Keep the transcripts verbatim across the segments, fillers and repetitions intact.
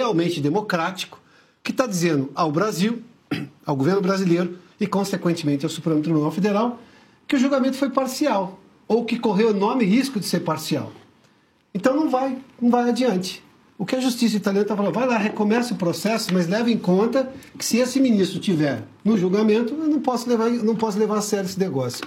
realmente democrático, que está dizendo ao Brasil, ao governo brasileiro e, consequentemente, ao Supremo Tribunal Federal, que o julgamento foi parcial, ou que correu enorme risco de ser parcial. Então não vai, não vai adiante. O que a justiça italiana está falando, vai lá, recomece o processo, mas leve em conta que se esse ministro estiver no julgamento, eu não posso levar, não posso levar a sério esse negócio.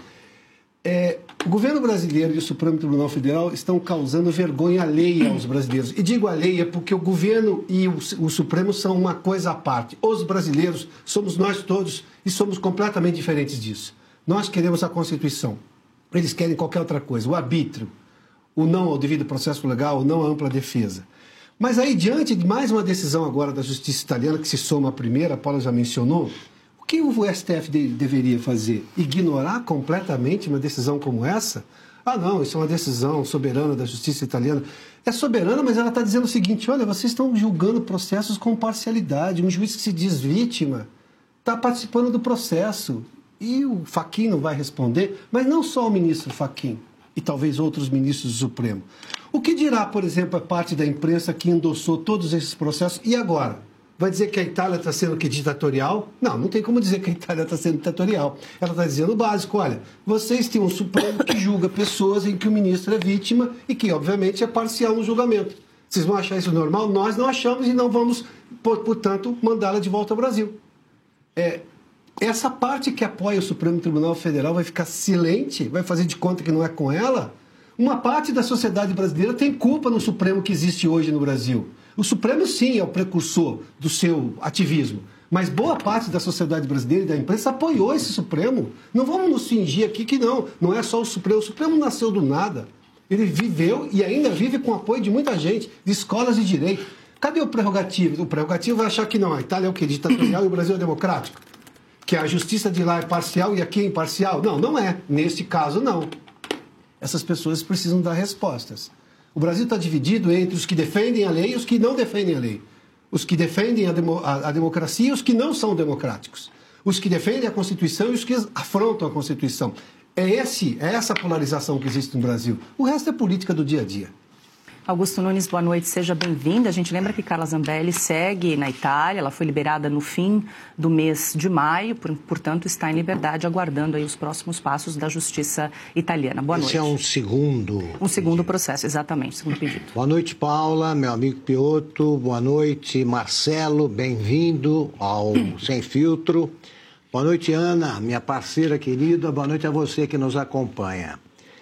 É, o governo brasileiro e o Supremo Tribunal Federal estão causando vergonha alheia aos brasileiros. E digo alheia porque o governo e o, o Supremo são uma coisa à parte. Os brasileiros somos nós todos e somos completamente diferentes disso. Nós queremos a Constituição. Eles querem qualquer outra coisa. O arbítrio, o não ao devido processo legal, o não à ampla defesa. Mas aí, diante de mais uma decisão agora da justiça italiana, que se soma à primeira, a Paula já mencionou, o que o S T F de, deveria fazer? Ignorar completamente uma decisão como essa? Ah, não, isso é uma decisão soberana da justiça italiana. É soberana, mas ela está dizendo o seguinte, olha, vocês estão julgando processos com parcialidade, um juiz que se diz vítima está participando do processo. E o Fachin não vai responder, mas não só o ministro Fachin, e talvez outros ministros do Supremo. O que dirá, por exemplo, a parte da imprensa que endossou todos esses processos? E agora? Vai dizer que a Itália está sendo que ditatorial? Não, não tem como dizer que a Itália está sendo ditatorial. Ela está dizendo o básico, olha, vocês têm um Supremo que julga pessoas em que o ministro é vítima e que, obviamente, é parcial no julgamento. Vocês vão achar isso normal? Nós não achamos e não vamos, portanto, mandá-la de volta ao Brasil. É... Essa parte que apoia o Supremo Tribunal Federal vai ficar silente, vai fazer de conta que não é com ela? Uma parte da sociedade brasileira tem culpa no Supremo que existe hoje no Brasil. O Supremo, sim, é o precursor do seu ativismo, mas boa parte da sociedade brasileira e da imprensa apoiou esse Supremo. Não vamos nos fingir aqui que não, não é só o Supremo. O Supremo nasceu do nada. Ele viveu e ainda vive com o apoio de muita gente, de escolas de direito. Cadê o prerrogativo? O prerrogativo vai achar que não, a Itália é o quê? Ditatorial e o Brasil é democrático? Que a justiça de lá é parcial e aqui é imparcial? Não, não é. Neste caso, não. Essas pessoas precisam dar respostas. O Brasil está dividido entre os que defendem a lei e os que não defendem a lei. Os que defendem a, demo, a, a democracia e os que não são democráticos. Os que defendem a Constituição e os que afrontam a Constituição. É, esse, é essa polarização que existe no Brasil. O resto é política do dia a dia. Augusto Nunes, boa noite, seja bem-vinda. A gente lembra que Carla Zambelli segue na Itália, ela foi liberada no fim do mês de maio, portanto está em liberdade, aguardando aí os próximos passos da justiça italiana. Boa noite. Esse é um segundo... Um segundo processo, exatamente, segundo pedido. Boa noite, Paula, meu amigo Piotto, boa noite, Marcelo, bem-vindo ao Sem Filtro. Boa noite, Ana, minha parceira querida, boa noite a você que nos acompanha.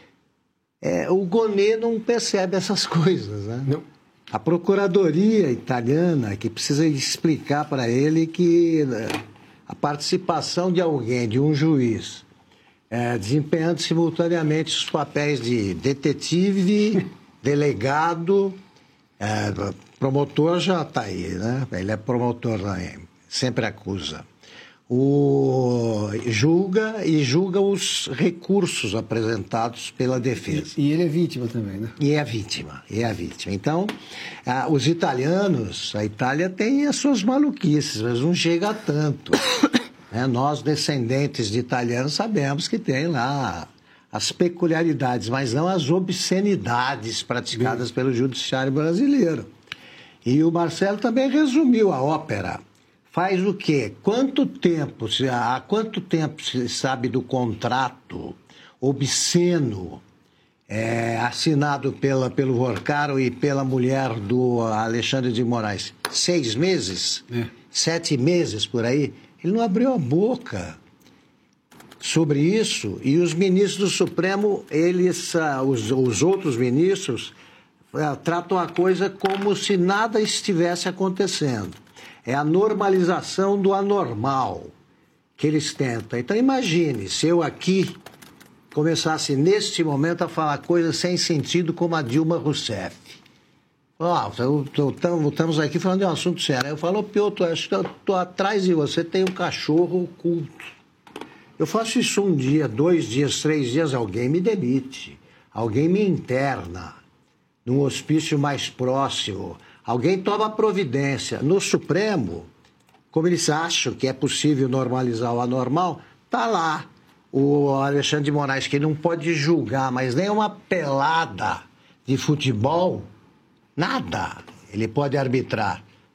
É, o Gonê não percebe essas coisas, né? Não. A procuradoria italiana que precisa explicar para ele que a participação de alguém, de um juiz, é, desempenhando simultaneamente os papéis de detetive, delegado, é, promotor já está aí, né? Ele é promotor também, sempre acusa. O julga e julga os recursos apresentados pela defesa. E, e ele é vítima também, né? E é vítima, e é vítima. Então, ah, os italianos, a Itália tem as suas maluquices, mas não chega a tanto. Né? Nós, descendentes de italianos, sabemos que tem lá as peculiaridades, mas não as obscenidades praticadas pelo judiciário brasileiro. E o Marcelo também resumiu a ópera. Faz o quê? Quanto tempo, há quanto tempo se sabe do contrato obsceno é, assinado pela, pelo Vorcaro e pela mulher do Alexandre de Moraes? Seis meses? É. Sete meses por aí? Ele não abriu a boca sobre isso. E os ministros do Supremo, eles, os, os outros ministros, tratam a coisa como se nada estivesse acontecendo. É a normalização do anormal que eles tentam. Então, imagine se eu aqui começasse, neste momento, a falar coisas sem sentido como a Dilma Rousseff. Ó, oh, estamos aqui falando de um assunto sério. Eu falo, Piotto, acho que eu estou atrás de você, tem um cachorro oculto. Eu faço isso um dia, dois dias, três dias, alguém me demite. Alguém me interna num hospício mais próximo. Alguém toma providência. No Supremo, como eles acham que é possível normalizar o anormal, está lá o Alexandre de Moraes, que não pode julgar, mas nem uma pelada de futebol, nada ele pode arbitrar.